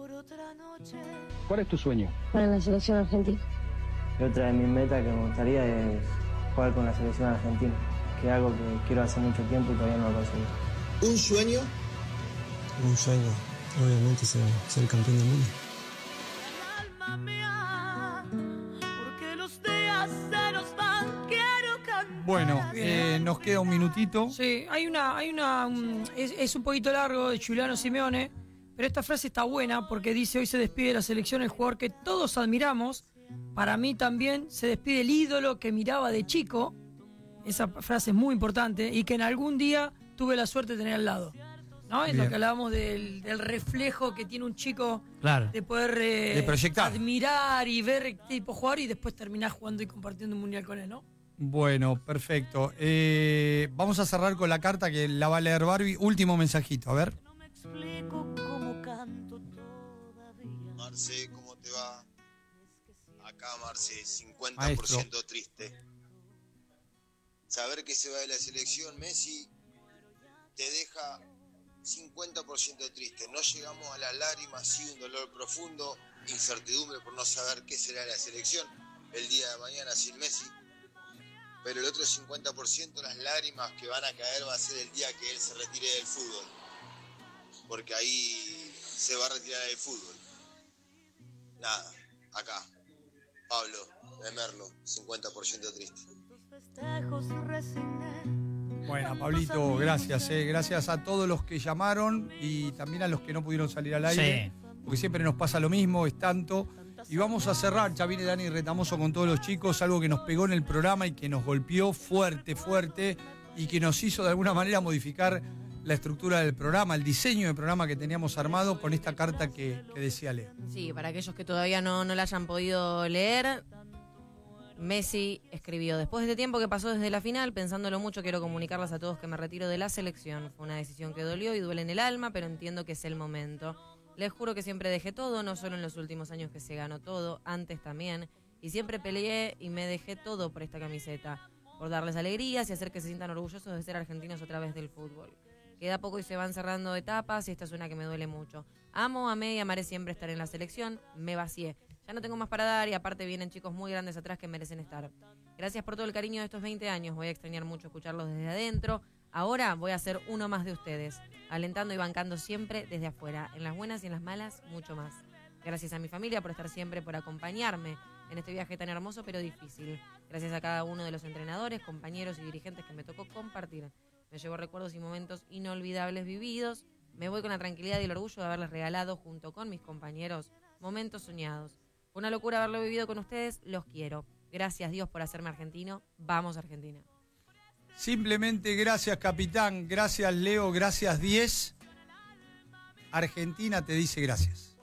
¿Cuál es tu sueño? Para la selección argentina. Y otra de mis metas que me gustaría es jugar con la selección argentina, que es algo que quiero hace mucho tiempo y todavía no lo conseguí. ¿Un sueño? Un sueño, obviamente, ser campeón del mundo. Bueno, nos queda un minutito. Sí, es un poquito largo de Giuliano Simeone, pero esta frase está buena porque dice: hoy se despide de la selección el jugador que todos admiramos. Para mí también se despide el ídolo que miraba de chico. Esa frase es muy importante y que en algún día tuve la suerte de tener al lado, ¿no? Es lo que hablábamos del reflejo que tiene un chico, claro, de poder de proyectar, admirar y ver qué tipo jugar y después terminar jugando y compartiendo un mundial con él, ¿no? Bueno, perfecto. Vamos a cerrar con la carta que la va a leer Barbie. Último mensajito, a ver. Marce, ¿cómo te va? Acá, Marce, 50% Maestro. Triste. Saber que se va de la selección Messi te deja 50% triste. No llegamos a las lágrimas, sí, un dolor profundo, incertidumbre por no saber qué será la selección el día de mañana sin Messi. Pero el otro 50%, las lágrimas que van a caer, va a ser el día que él se retire del fútbol. Porque ahí se va a retirar del fútbol. Nada, acá, Pablo de Merlo, 50% triste. Bueno, Pablito, gracias. Gracias a todos los que llamaron y también a los que no pudieron salir al aire. Sí. Porque siempre nos pasa lo mismo, es tanto. Y vamos a cerrar, ya viene Dani Retamoso con todos los chicos, algo que nos pegó en el programa y que nos golpeó fuerte, y que nos hizo de alguna manera modificar la estructura del programa, el diseño del programa que teníamos armado con esta carta que decía Leo. Sí, para aquellos que todavía no la hayan podido leer, Messi escribió: después de este tiempo que pasó desde la final, pensándolo mucho, quiero comunicarles a todos que me retiro de la selección. Fue una decisión que dolió y duele en el alma, pero entiendo que es el momento. Les juro que siempre dejé todo, no solo en los últimos años que se ganó todo, antes también. Y siempre peleé y me dejé todo por esta camiseta, por darles alegrías y hacer que se sientan orgullosos de ser argentinos a través del fútbol. Queda poco y se van cerrando etapas y esta es una que me duele mucho. Amo, amé y amaré siempre estar en la selección. Me vacié. Ya no tengo más para dar y aparte vienen chicos muy grandes atrás que merecen estar. Gracias por todo el cariño de estos 20 años. Voy a extrañar mucho escucharlos desde adentro. Ahora voy a ser uno más de ustedes, alentando y bancando siempre desde afuera, en las buenas y en las malas, mucho más. Gracias a mi familia por estar siempre, por acompañarme en este viaje tan hermoso pero difícil. Gracias a cada uno de los entrenadores, compañeros y dirigentes que me tocó compartir. Me llevo recuerdos y momentos inolvidables vividos. Me voy con la tranquilidad y el orgullo de haberles regalado, junto con mis compañeros, momentos soñados. Fue una locura haberlo vivido con ustedes, los quiero. Gracias Dios por hacerme argentino. Vamos Argentina. Simplemente gracias, capitán. Gracias, Leo. Gracias, 10. Argentina te dice gracias.